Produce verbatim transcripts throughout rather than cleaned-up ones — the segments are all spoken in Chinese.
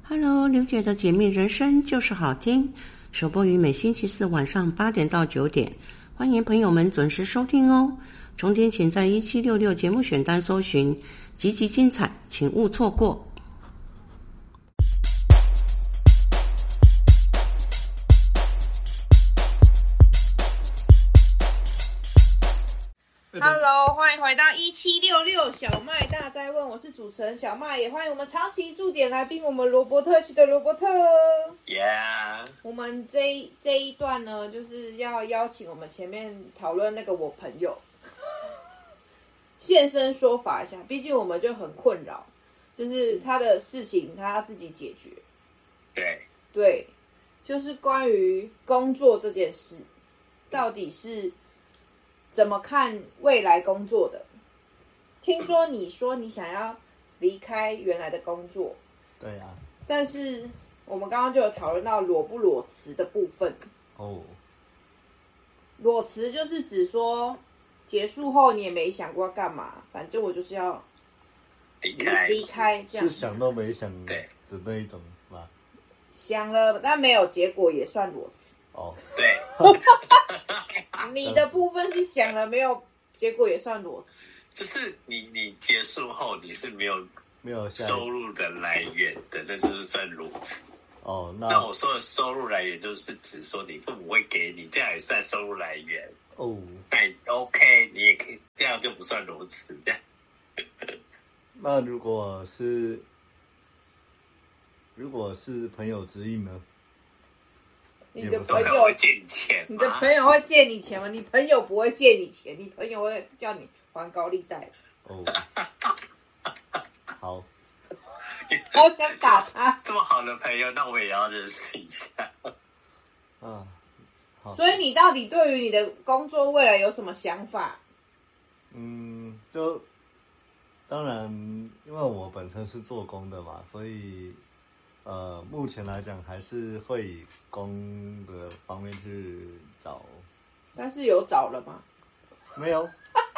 Hello， 刘姐的解密人生就是好听，首播于每星期四晚上八点到九点，欢迎朋友们准时收听哦。重听请在一七六六节目选单搜寻，极其精彩，请勿错过。 Hello， 欢迎回到一七六六小麦大哉问，我是主持人小麦，也欢迎我们长期驻点来宾，我们罗伯特区的罗伯特。 Yeah。 我们这一这一段呢，就是要邀请我们前面讨论那个我朋友现身说法一下，毕竟我们就很困扰，就是他的事情他要自己解决。 对对，就是关于工作这件事，到底是怎么看未来工作的？听说你说你想要离开原来的工作， 对啊， 但是我们刚刚就有讨论到裸不裸辞的部分。 哦， 裸辞就是指说结束后你也没想过要干嘛，反正我就是要离开， 离开这样。 是想都没想的对那一种吧？ 想了，但没有结果也算裸辞。 哦， 对。 你的部分是想了没有结果也算裸辞， 就是你你结束后你是没有没有收入的来源的，那就是算裸辞。 哦，那那我说的收入来源就是指说你父母会给你，这样也算收入来源。 哦， 那 OK， 你也可以，这样就不算裸辞。这样。 那如果是如果是朋友之意呢？ 你的朋友会借你钱吗？ 你的朋友会借你钱吗？你朋友不会借你钱，你朋友会叫你还高利贷。 哦，好， 好想打他。 这么好的朋友，那我也要认识一下。 啊，好。 所以你到底对于你的工作未来有什么想法？ 嗯，就当然，因为我本身是做工的嘛，所以。呃，目前来讲还是会以工的方面去找， 但是有找了吗？ 没有，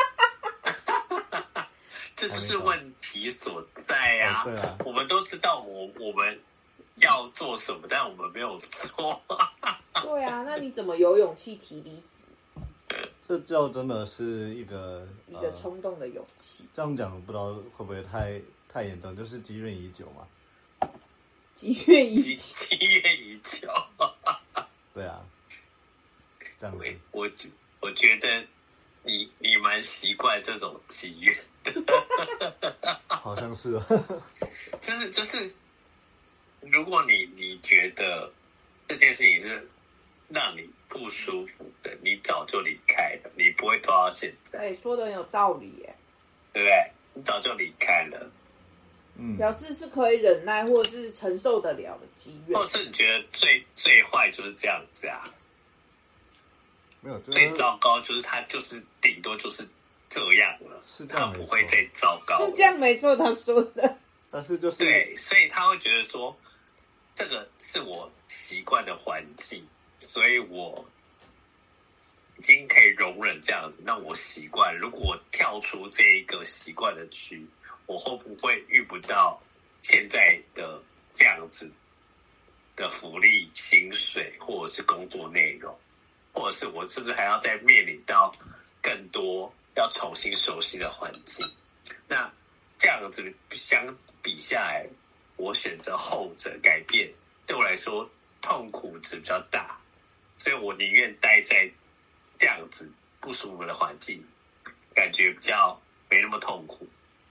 这就是问题所在啊！ 哦、对啊， 我们都知道我我们要做什么，但我们没有做。 对啊，那你怎么有勇气提离职？ 这就真的是一个一个冲动的勇气。 呃、这样讲不知道会不会太太严重，就是积怨已久嘛。 积怨已久，积怨已久。 对啊，这样子。 我我觉得你你蛮习惯这种积怨的。 好像是哦。 就是就是，如果你你觉得这件事情是让你不舒服的，你早就离开了，你不会拖到现在。 哎，说的很有道理耶。 对不对？你早就离开了。 嗯， 表示是可以忍耐或者是承受得了的积怨， 或是你觉得最最坏就是这样子啊？ 没有，就是、 最糟糕就是他就是顶多就是这样了， 是这样， 他不会再糟糕了。 是这样没错，他说的。 但是就是对，所以他会觉得说，这个是我习惯的环境，所以我已经可以容忍这样子，那我习惯。如果我跳出这一个习惯的区，我会不会遇不到现在的这样子的福利、薪水，或者是工作内容，或者是我是不是还要再面临到更多要重新熟悉的环境？那这样子相比下来，我选择后者改变，对我来说痛苦值比较大，所以我宁愿待在这样子不舒服的环境，感觉比较没那么痛苦。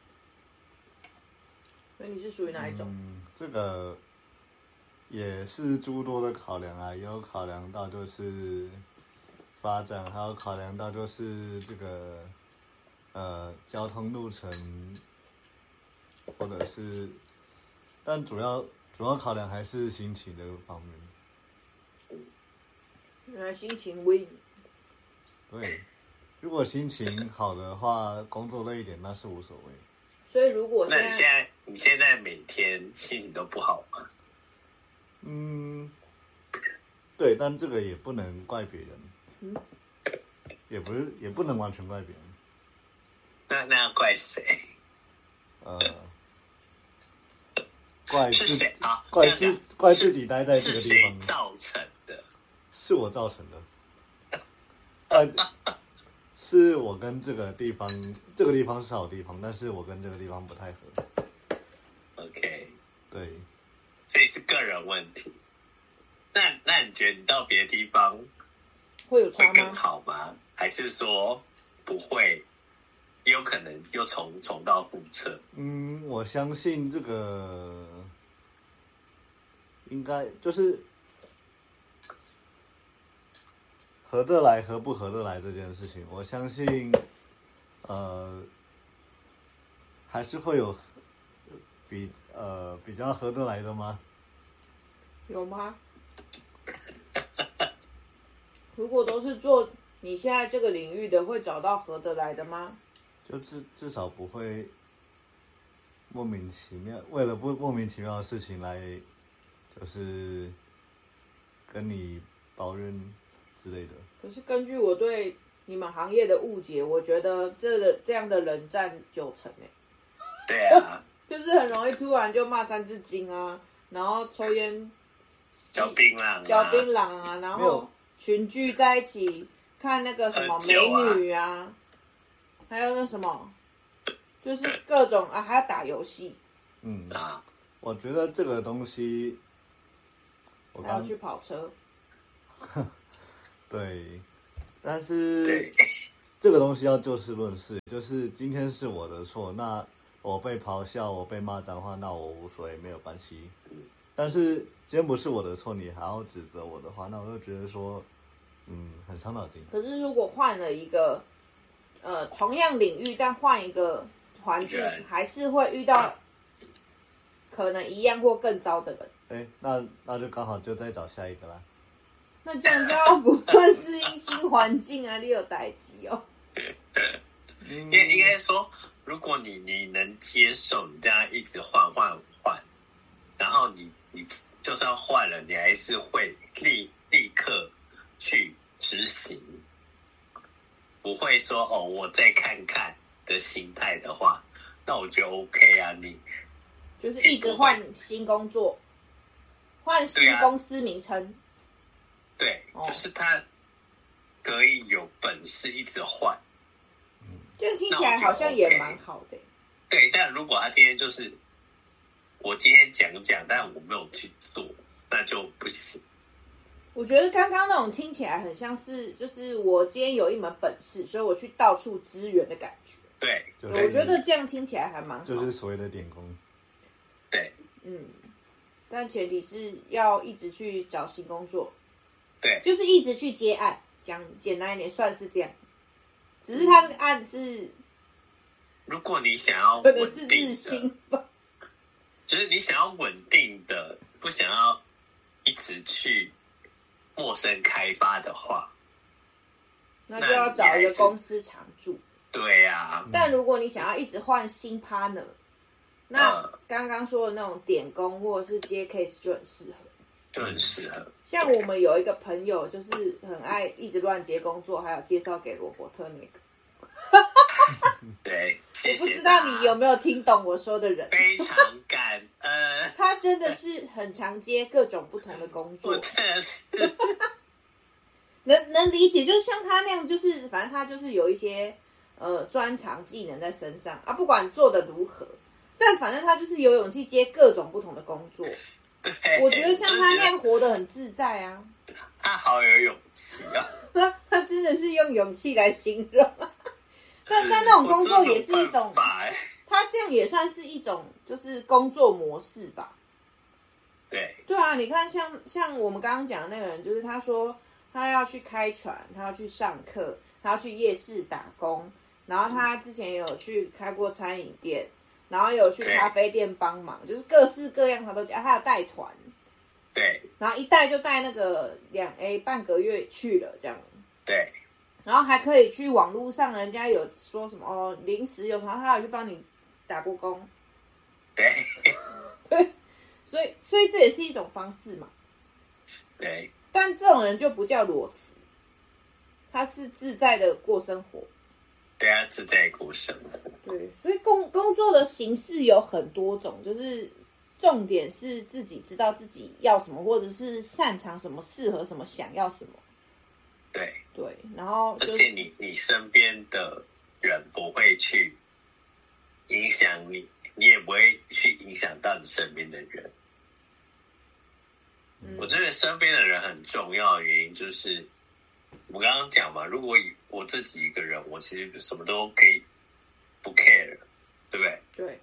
所以你是属于哪一种？ 嗯，这个也是诸多的考量啊，也有考量到就是发展，还有考量到就是这个呃交通路程，或者是，但主要主要考量还是心情这个方面。 原来心情 win。 对，如果心情好的话，工作累一点那是无所谓。 所以如果那你现在你现在每天心情都不好吗？ 嗯，对，但这个也不能怪别人， 嗯， 也不是也不能完全怪别人。 那那要怪谁？ 呃， 怪自是谁啊？ 怪自这样讲怪自己待在这个是谁地方， 造成的？ 是我造成的。怪是我跟这个地方，这个地方是好地方，但是我跟这个地方不太合。 OK， 对， 所以是个人问题。那那你觉得你到别的地方会有差会更吗？ 好吗？还是说不会？也有可能又重重蹈覆辙。 嗯，我相信这个应该就是合得来合不合得来这件事情，我相信呃还是会有比呃比较合得来的吗？ 有吗？如果都是做你现在这个领域的，会找到合得来的吗？ 就至至少不会莫名其妙为了不莫名其妙的事情来就是跟你抱怨之类的。 可是根据我对你们行业的误解，我觉得这个这样的人占九成诶， 对啊， 就是很容易突然就骂三字经啊，然后抽烟、 嚼槟榔、啊， 嚼槟榔啊，然后群聚在一起看那个什么美女啊，还有那什么，就是各种啊，还要打游戏， 嗯啊， 我觉得这个东西，我刚还要去跑车。 对，但是对， 这个东西要就事论事，就是今天是我的错，那我被咆哮，我被骂脏话，那我无所谓，没有关系。但是今天不是我的错，你还要指责我的话，那我就觉得说，嗯，很伤脑筋。 可是如果换了一个，呃，同样领域，但换一个环境，还是会遇到可能一样或更糟的人。 哎，那那就刚好就再找下一个啦。 那这样就要不断适应新环境啊！你有代机哦。 应该应该说，如果你你能接受你这样一直换换换，然后你你就算换了，你还是会立立刻去执行，不会说哦我再看看的心态的话，那我觉得 OK 啊，你就是一直换新工作，换新公司名称。 对， 哦、 就是他可以有本事一直换。 这样听起来好像也蛮好的、欸。 对，但如果他今天就是我今天讲讲，但我没有去做，那就不行。 我觉得刚刚那种听起来很像是，就是我今天有一门本事，所以我去到处支援的感觉。 对， 我觉得这样听起来还蛮好。 就是所谓的点工。 对， 嗯，但前提是要一直去找新工作。 对， 就是一直去接案，讲简单一点，算是这样。只是他这个案是， 如果你想要可能是日薪吧， 就是你想要稳定的，不想要一直去陌生开发的话， 那就要找一个公司常驻。 对呀、啊。 但如果你想要一直换新 partner，那刚刚说的那种点工或者是接 case 就很适合。 就很适合。 像我们有一个朋友，就是很爱一直乱接工作，还有介绍给罗伯特那个。 对，谢谢。 我不知道你有没有听懂我说的人。 非常感恩。 他真的是很常接各种不同的工作。 我真的是。 能能理解，就是像他那样，就是反正他就是有一些呃专长技能在身上啊，不管做的如何，但反正他就是有勇气接各种不同的工作。 对， 我觉得像他那样活得很自在啊。 他好有勇气啊！ 他他真的是用勇气来形容。但但那种工作也是一种，他这样也算是一种就是工作模式吧。 对对啊，你看像像我们刚刚讲的那个人，就是他说他要去开船，他要去上课，他要去夜市打工，然后他之前有去开过餐饮店。然后有去咖啡店帮忙，就是各式各样他都讲，还有带团， 对， 然后一带就带那个两 A 半个月去了这样， 对， 然后还可以去网络上，人家有说什么哦临时有什么，他有去帮你打过工， 对， 对，所以所以这也是一种方式嘛， 对， 但这种人就不叫裸辞，他是自在的过生活。 对啊，自在过生活。 对，所以工工作的形式有很多种，就是重点是自己知道自己要什么，或者是擅长什么、适合什么、想要什么。 对对，然后、就是、 而且你你身边的人不会去影响你，你也不会去影响到你身边的人。嗯、我觉得身边的人很重要的原因就是，我刚刚讲嘛，如果我自己一个人，我其实什么都可以不 care， 对不对？ 对。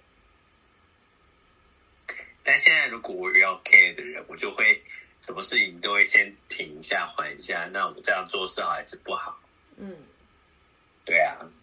但现在如果我要 care 的人，我就会什么事情都会先停一下、缓一下。那我这样做是好还是不好？ 嗯， 对啊。